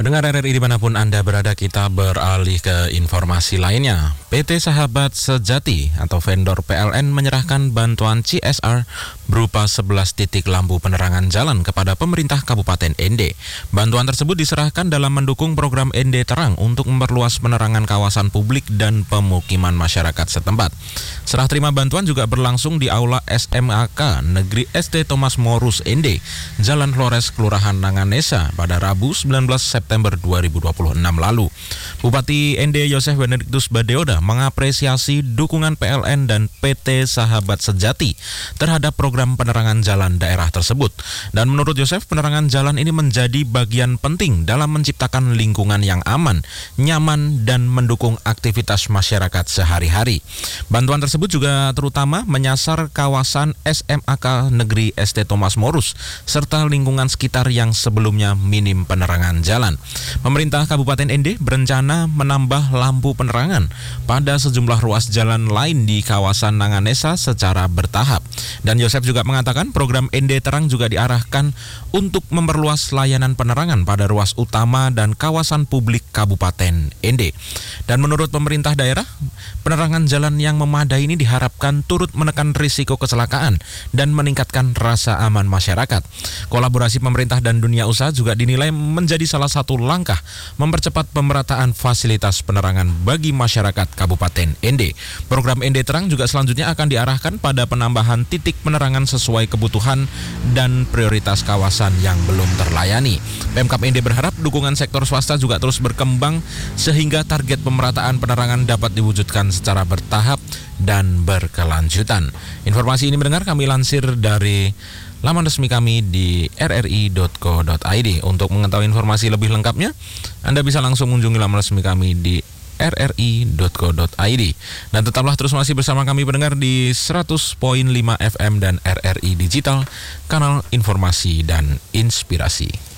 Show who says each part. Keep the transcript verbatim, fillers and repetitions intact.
Speaker 1: Pendengar R R I dimanapun Anda berada, kita beralih ke informasi lainnya. P T Sahabat Sejati atau vendor P L N menyerahkan bantuan C S R berupa sebelas titik lampu penerangan jalan kepada pemerintah Kabupaten N D. Bantuan tersebut diserahkan dalam mendukung program N D Terang untuk memperluas penerangan kawasan publik dan pemukiman masyarakat setempat. Serah terima bantuan juga berlangsung di Aula S M A K Negeri S T Thomas Morus N D, Jalan Flores, Kelurahan Nanganesa pada Rabu sembilan belas September dua ribu dua puluh enam lalu. Bupati N D Yosef Benediktus Badeoda mengapresiasi dukungan P L N dan P T Sahabat Sejati terhadap program penerangan jalan daerah tersebut. Dan menurut Yosef, penerangan jalan ini menjadi bagian penting dalam menciptakan lingkungan yang aman, nyaman, dan mendukung aktivitas masyarakat sehari-hari. Bantuan tersebut juga terutama menyasar kawasan S M A K Negeri S T Thomas Morus serta lingkungan sekitar yang sebelumnya minim penerangan jalan. Pemerintah Kabupaten N D berencana menambah lampu penerangan pada sejumlah ruas jalan lain di kawasan Nanganesa secara bertahap. Dan Yosef juga mengatakan program N D Terang juga diarahkan untuk memperluas layanan penerangan pada ruas utama dan kawasan publik Kabupaten N D. Dan menurut pemerintah daerah, penerangan jalan yang memadai ini diharapkan turut menekan risiko kecelakaan dan meningkatkan rasa aman masyarakat. Kolaborasi pemerintah dan dunia usaha juga dinilai menjadi salah satu langkah mempercepat pemerataan fasilitas penerangan bagi masyarakat Kabupaten N D. Program N D Terang juga selanjutnya akan diarahkan pada penambahan titik penerangan sesuai kebutuhan dan prioritas kawasan yang belum terlayani. Pemkab N D berharap dukungan sektor swasta juga terus berkembang sehingga target pemerataan penerangan dapat diwujudkan secara bertahap dan berkelanjutan. Informasi ini mendengar kami lansir dari laman resmi kami di r r i dot co dot i d. Untuk mengetahui informasi lebih lengkapnya, Anda bisa langsung mengunjungi laman resmi kami di r r i dot co dot i d. Dan tetaplah terus masih bersama kami pendengar di seratus koma lima F M dan R R I Digital, kanal informasi dan inspirasi.